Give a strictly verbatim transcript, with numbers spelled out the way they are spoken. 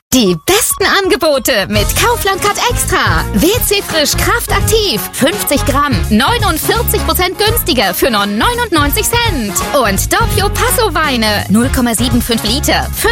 Die besten Angebote mit Kaufland Cut Extra. W C Frisch Kraft Aktiv. fünfzig Gramm. neunundvierzig Prozent günstiger für nur neunundneunzig Cent. Und Doppio Passo Weine. null Komma fünfundsiebzig Liter.